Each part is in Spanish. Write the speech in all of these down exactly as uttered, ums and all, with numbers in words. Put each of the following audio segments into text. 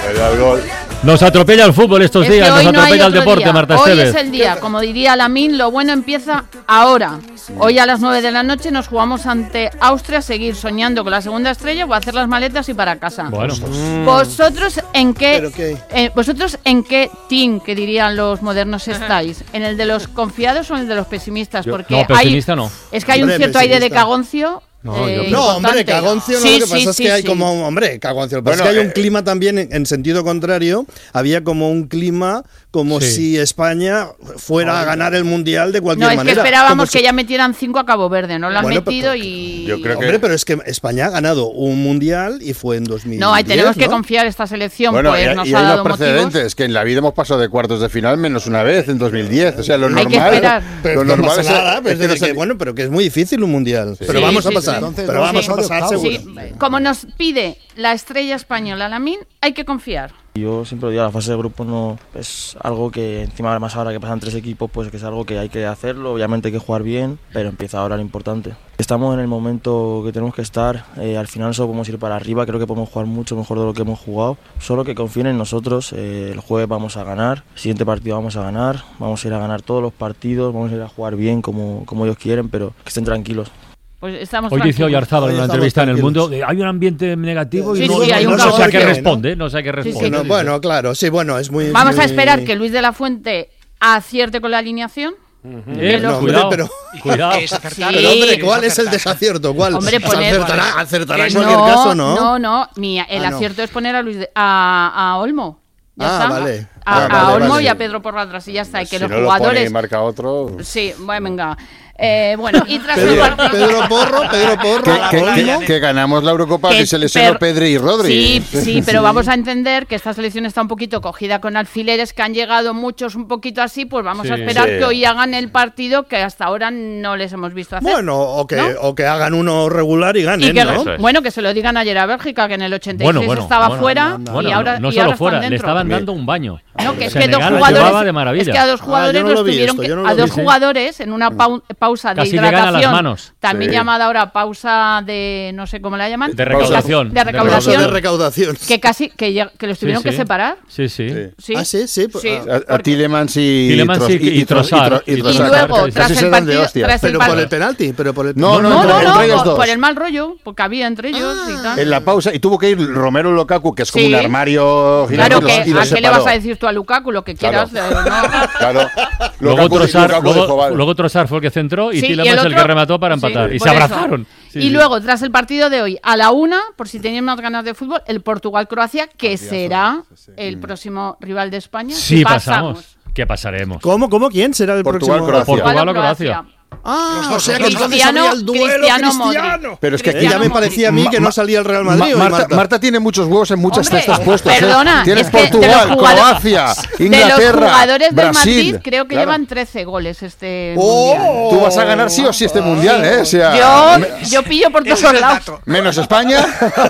El gol. Nos atropella el fútbol estos es días, nos no atropella el deporte, día. Marta Hoy Esteves. es el día, como diría Lamine, lo bueno empieza ahora. Hoy a las nueve de la noche nos jugamos ante Austria, seguir soñando con la segunda estrella o hacer las maletas y para casa. Bueno, pues. ¿Vosotros en qué, qué? Eh, vosotros en qué team, que dirían los modernos, estáis? ¿En el de los confiados o en el de los pesimistas? Yo, Porque no, pesimista hay, no. es que hay Hombre, un cierto aire de pesimista. cagoncio. No, eh, yo- No, hombre, importante. cagoncio no, Sí, lo que sí, pasa es sí, que hay sí. como, hombre, cagoncio, lo que pasa Bueno, es que hay un eh, clima también en, en sentido contrario, había como un clima como Sí. si España fuera a ganar el Mundial de cualquier No, es que manera. esperábamos Como que si- ya metieran cinco a Cabo Verde, no lo han Bueno, metido pero- y... yo creo que- Hombre, pero es que España ha ganado un Mundial y fue en dos mil diez, No, ahí tenemos que ¿no? confiar esta selección, Bueno, pues y, nos y ha hay dado los precedentes, motivos. que en la vida hemos pasado de cuartos de final menos una vez en dos mil diez. O sea, lo Hay normal. que esperar. Pero lo no normal pasa es, nada, es pero que no es que, se- bueno, pero que es muy difícil un Mundial. Pero Sí, vamos a sí, pasar, sí. Entonces, pero no, vamos sí, a pasar octavos. seguro. Sí, como nos pide la estrella española Lamine, hay que confiar. Yo siempre digo, la fase de grupos no es algo que encima más ahora que pasan tres equipos, pues que es algo que hay que hacerlo, obviamente hay que jugar bien, pero empieza ahora lo importante. Estamos en el momento que tenemos que estar, eh, al final solo podemos ir para arriba, creo que podemos jugar mucho mejor de lo que hemos jugado, solo que confíen en nosotros, eh, el jueves vamos a ganar, el siguiente partido vamos a ganar, vamos a ir a ganar todos los partidos, vamos a ir a jugar bien como, como ellos quieren, pero que estén tranquilos. Pues estamos Hoy dice tranquilos. Oyarzábal en Hoy una estamos entrevista en El tranquilos. Mundo, eh, hay un ambiente negativo Sí, y no, sí, no- hay un no sé a caos qué que, ¿no? responde, no sé a qué sí. responde. Bueno, bueno, claro, sí, bueno, es muy... Vamos a muy- esperar que Luis de la Fuente acierte con la alineación. Eh, No, hombre, cuidado, pero- cuidado. Sí. Pero hombre, ¿cuál es el desacierto? ¿Cuál? Hombre, Pues poner- acertará, acertará en No, cualquier caso, ¿no? No, no, mi- el Ah, no. acierto es poner a Luis de- a, a Olmo. Ya Ah, está. vale. A, Ah, a vale, Olmo vale. y a Pedro por atrás y ya está. Y que si los no lo pone jugadores. y marca otro. Sí, bueno, venga. Eh, bueno, y tras el Pedro, partido. Pedro Porro, Pedro Porro. Que, que- Olmo. que- que ganamos la Eurocopa, Que que se lesionó per- Pedri y Rodri. Sí, sí, pero vamos a entender que esta selección está un poquito cogida con alfileres, que han llegado muchos un poquito así, pues vamos Sí. a esperar Sí. que hoy hagan el partido que hasta ahora no les hemos visto hacer. Bueno, o que, ¿no? o que hagan uno regular y ganen, Y que, ¿no? Eso es. bueno, que se lo digan ayer a Bélgica, que en el ochenta y seis Bueno, bueno, estaba bueno, fuera Bueno, y ahora, no y solo ahora fuera, están le dentro. estaban dando un baño. No, que es que dos Senegal lo jugadores, llevaba de maravilla. es que a dos jugadores Ah, yo no los lo vi tuvieron esto, que, yo no a lo dos vi. jugadores en una pau- pausa de Casi llegan a hidratación, las manos. también Sí. llamada ahora pausa de no sé cómo la llaman, De recaudación. de recaudación, Pausa de recaudación. que casi que, lleg- que los Sí, tuvieron que sí. separar. Sí, sí. Sí. Sí. Ah, sí, sí. pues, Sí. ah, A, a Tillemans y, Tillemans Tros- y- y Trossard. y Y Trossard. Y luego, Casi tras se el dan de partido, hostias. tras el pero por el partido. penalti, pero por el No, No, entre- no, entre no, ellos por, dos. por el mal rollo, porque había entre ellos Ah. y tal. En la pausa, y tuvo que ir Romero Lukaku, que es como Sí. un armario gigante, Claro y los- que, y los ¿a qué le separó. vas a decir tú a Lukaku? Lo que Claro. quieras. eh, no. Claro. Luego Lukaku- Trossard, Lukaku luego, dijo, vale. luego Trossard fue el que centró y Sí, Tillemans el el, otro- que remató para empatar. sí, y por se eso. abrazaron. Sí, y sí. luego, tras el partido de hoy, a la una, por si tenían más ganas de fútbol, el Portugal-Croacia, que será el próximo rival de España. Sí, si pasamos. ¿Qué pasaremos? ¿Cómo, cómo, quién será el Portugal, próximo? Croacia. Portugal o Croacia. Croacia. Ah, o sea que Cristiano- entonces habría el duelo Cristiano cristiano. Pero es que aquí Eh, ya me Modric. parecía a mí que Ma- no salía el Real Ma- Madrid. hoy, Marta, Marta. Marta tiene muchos huevos en muchas Hombre, cestas puestos. ¿eh? perdona, Tienes es que de Portugal, los jugadores- Croacia, De Inglaterra, los jugadores del Brasil. Madrid, creo que Claro. llevan trece goles este ¡Oh! mundial. Tú vas a ganar sí o sí este mundial, ¿eh? O sea, Yo, me- yo pillo por todos Ese es el lados. dato. menos España.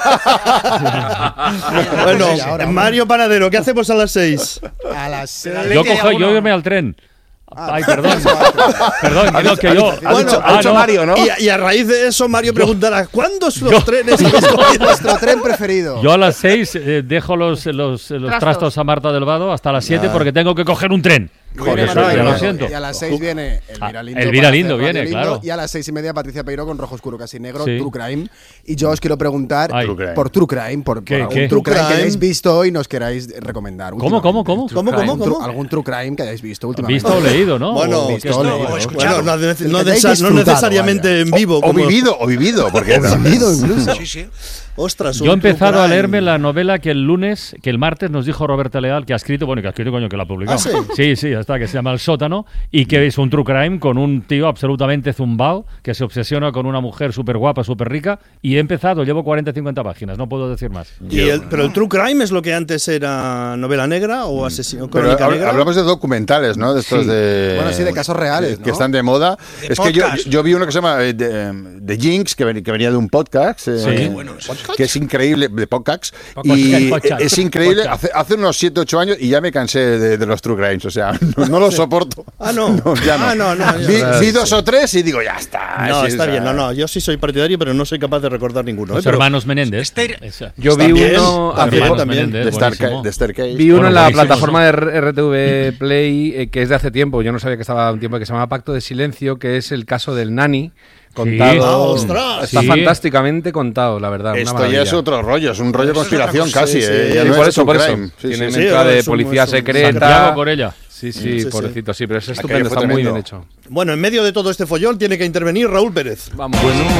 Bueno, Sí, ahora, Mario Panadero, ¿qué hacemos a las seis? A las seis. Atleti Yo hay cojo, yo alguno. irme al tren. Ay, perdón. Perdón, que no, que yo. Ha dicho, ha Ah, dicho no. Mario, ¿no? Y, y a raíz de eso, Mario preguntará: ¿cuántos los Yo- trenes habéis cogido? Nuestro tren preferido. Yo a las seis eh, dejo los, los, los Trastos. trastos a Marta del Vado hasta las siete porque tengo que coger un tren. Muy Joder, bien, eso Manuel. ya lo Y a- siento. Y a las seis viene Elvira Ah, Lindo. Elvira para Lindo hacer viene, Radio claro. Y a las seis y media Patricia Peiro con Rojo Oscuro Casi Negro, Sí. True Crime. Y yo os quiero preguntar Ay. True Crime. por True Crime, por, por ¿Qué, algún qué? True Crime True que Crime. hayáis visto hoy y nos queráis recomendar. ¿Cómo, cómo, cómo? últimamente. ¿Cómo, cómo, Un tru- cómo? Algún True Crime que hayáis visto últimamente. Visto o leído, ¿no? Bueno, ¿O qué visto es? o leído. o escuchado. Bueno, no, de- El no, que de- hayáis no disfrutado, necesariamente vaya. en vivo. O como- vivido, o vivido, porque Vivido incluso. Sí, sí. Ostras, un Yo he empezado True a Crime. leerme la novela que el lunes, que el martes nos dijo Roberta Leal, que ha escrito, bueno, que ha escrito, coño, que la ha publicado. ¿Ah, sí? Sí, sí, ya está, que se llama El Sótano, y que es un true crime con un tío absolutamente zumbao, que se obsesiona con una mujer súper guapa, súper rica, y he empezado, llevo cuarenta o cincuenta páginas, no puedo decir más. Y el- pero el True Crime es lo que antes era novela negra o asesino Pero crónica hab- negra. hablamos de documentales, ¿no? De estos Sí. de. Bueno, sí, de casos reales, Que ¿no? están de moda. De es que yo, podcast. yo vi uno que se llama eh, de, de Jinx, que, ven- que venía de un podcast. eh, Sí. Qué bueno ese. que es increíble, de podcast. Podcast. Y Podcast. es increíble. Podcast. Hace, hace unos siete ocho años y ya me cansé de, de los True Crimes. O sea, no, no lo soporto. Ah, no. No, ya no. Ah, no, no. Vi, ya. vi dos o tres y digo, ya está. No, sí, está o sea, bien. No, no. Yo sí soy partidario, pero no soy capaz de recordar ninguno. Los ¿eh? Pero- hermanos Menéndez. Esa. Yo vi También, uno también, hace- también. Menéndez, De, Starca- buenísimo. de Staircase. Vi uno Bueno, en la buenísimo, plataforma ¿no? de R- R T V Play, eh, que es de hace tiempo, yo no sabía que estaba un tiempo, que se llama Pacto de Silencio, que es el caso del Nani, contado. Ah, ostras. Está Sí. fantásticamente contado, la verdad. una Esto ya maravilla. es otro rollo, es un rollo Eso es conspiración otra cosa, casi. sí, eh, sí. ya Sí, no por es eso, por true eso. crime. Sí, Tiene sí, sí. mezcla Sí, de es un- policía es un- secreta. Santiago Corella. Sí, sí, Sí, sí. pobrecito, sí, pero es Aquello estupendo, fue está muy bien tremendo. hecho. Bueno, en medio de todo este follón tiene que intervenir Raúl Pérez. Vamos.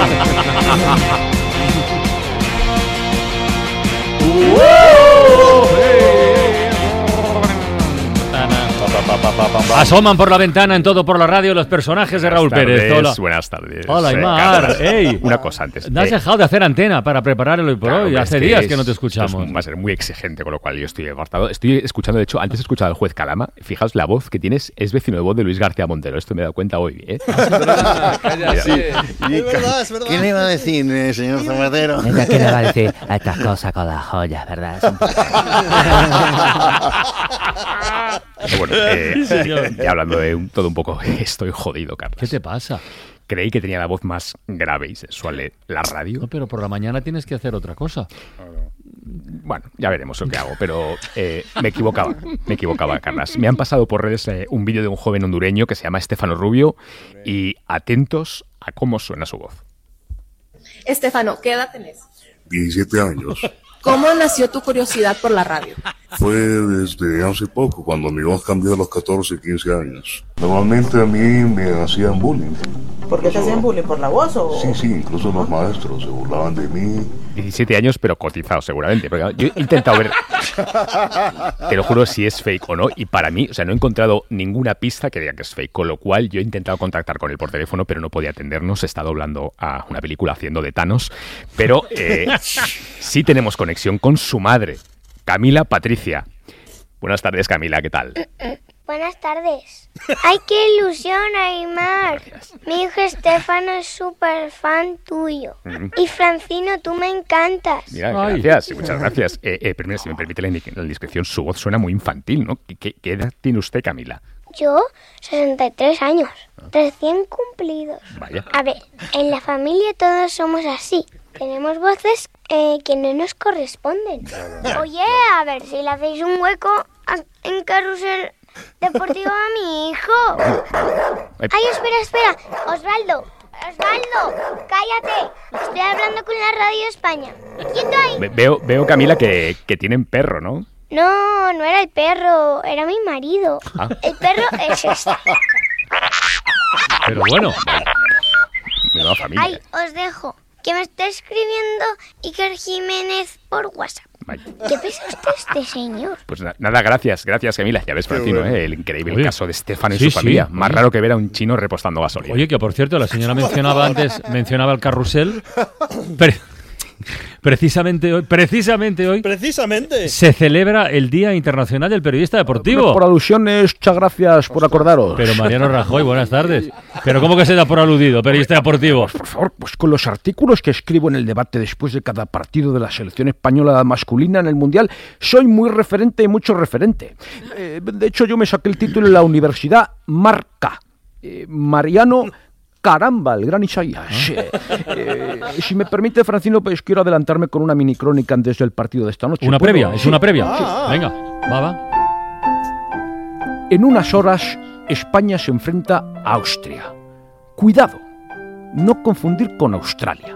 Asoman por la ventana en Todo por la Radio los personajes de Raúl Buenas Pérez. tardes, Hola. Buenas tardes. Hola, Eh, Aymar. Carlas, Ey. Una cosa antes. No has eh, dejado de hacer antena para preparar el hoy por claro, hoy. es Hace que días es- que no te esto es- escuchamos. va a ser muy exigente, con lo cual yo estoy apartado. Estoy escuchando, de hecho, antes he escuchado al juez Calama. Fijaos, la voz que tienes es vecino de voz de Luis García Montero. Esto me he dado cuenta hoy, ¿eh? Mira, Sí. Y Es ca- verdad, es verdad. ¿Qué le va a decir, eh, señor Zapatero? Venga, ¿qué le va a decir a estas cosas con las joyas, verdad? Es un poco- Pero bueno, eh, Sí, señor. ya hablando de un- todo un poco, estoy jodido, Carlos. ¿Qué te pasa? Creí que tenía la voz más grave y sensual de la radio. No, pero por la mañana tienes que hacer otra cosa. Bueno, ya veremos lo que hago, pero eh, me equivocaba, me equivocaba, Carlas. Me han pasado por redes eh, un vídeo de un joven hondureño que se llama Estefano Rubio y atentos a cómo suena su voz. Estefano, ¿qué edad tenés? diecisiete años. ¿Cómo nació tu curiosidad por la radio? Fue desde hace poco, cuando mi voz cambió a los catorce, quince años. Normalmente a mí me hacían bullying. ¿Por qué te hacían bullying? ¿Por la voz o...? Sí, sí, incluso los maestros se burlaban de mí. diecisiete años, pero cotizado seguramente. Porque yo he intentado ver, te lo juro, si es fake o no. Y para mí, o sea, no he encontrado ninguna pista que diga que es fake. Con lo cual, yo he intentado contactar con él por teléfono, pero no podía atendernos. Está doblando a una película haciendo de Thanos. Pero eh, sí tenemos conexión con su madre, Camila Patricia. Buenas tardes, Camila, ¿qué tal? Buenas tardes. ¡Ay, qué ilusión, Aymar! Mi hijo Estefano es súper fan tuyo. Mm. Y Francino, tú me encantas. Mira, Ay. gracias, sí, muchas gracias. Eh, eh, primero, si me permite la, indi- la indiscreción, su voz suena muy infantil, ¿no? ¿Qué, qué- qué edad tiene usted, Camila? Yo, sesenta y tres años, recién cumplidos. Vaya. A ver, en la familia todos somos así. Tenemos voces eh, que no nos corresponden. Oye, a ver si le hacéis un hueco a- en Carrusel Deportivo a mi hijo. Ay, espera, espera. Osvaldo, Osvaldo, cállate. Estoy hablando con la Radio España. Quieto ahí. Ve- Veo, veo Camila, que, que tienen perro, ¿no? No, no era el perro, era mi marido. Ah. El perro es este. Pero bueno, Menuda familia. Ay, os dejo. Que me está escribiendo Iker Jiménez por WhatsApp. Vaya. ¿Qué pesa usted este señor? Pues na- nada, gracias, gracias, Camila. Ya ves, Francino, bueno. ¿eh? El increíble Oye. caso de Estefano y Sí, su familia. sí. Más Oye. raro que ver a un chino repostando gasolina. oye, que por cierto, la señora mencionaba antes, mencionaba el carrusel. Pre- precisamente hoy, precisamente hoy, Precisamente. se celebra el Día Internacional del Periodista Deportivo. Por alusiones, muchas gracias por acordaros. Pero Mariano Rajoy, buenas tardes. Pero ¿cómo que se da por aludido, periodista deportivo? Por favor, pues con los artículos que escribo en el debate después de cada partido de la selección española masculina en el Mundial, soy muy referente y mucho referente. Eh, de hecho, yo me saqué el título en la Universidad Marca. Eh, Mariano Caramba, el gran Isaías. Eh, eh, si me permite, Francino, pues quiero adelantarme con una mini crónica antes del partido de esta noche. Una ¿Puedo? previa, es Sí. una previa. Ah. Venga, va, va. En unas horas, España se enfrenta a Austria. Cuidado, no confundir con Australia.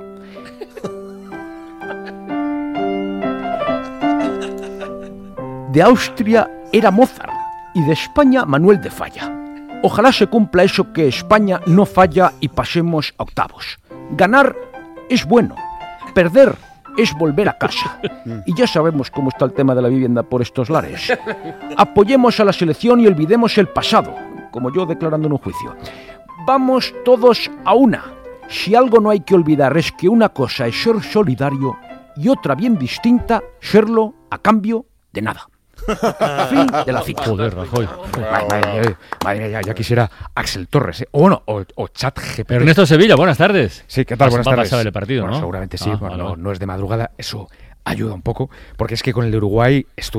De Austria era Mozart y de España Manuel de Falla. Ojalá se cumpla eso, que España no falla y pasemos a octavos. Ganar es bueno, perder es volver a casa. Y ya sabemos cómo está el tema de la vivienda por estos lares. Apoyemos a la selección y olvidemos el pasado, como yo declarando en un juicio. Vamos todos a una. Si algo no hay que olvidar es que una cosa es ser solidario y otra bien distinta, serlo a cambio de nada. Fin de la cita. Joder, Rajoy. Madre, madre mía, madre mía, ya, ya quisiera Axel Torres, ¿eh? O bueno, o, o Chat G P T. Ernesto Sevilla, buenas tardes. Sí, ¿qué tal? Vas- Buenas vas a tardes. saber el partido, Bueno, ¿no? seguramente sí, Ah, bueno, vale, no, vale. no es de madrugada, eso ayuda un poco, porque es que con el de Uruguay estuve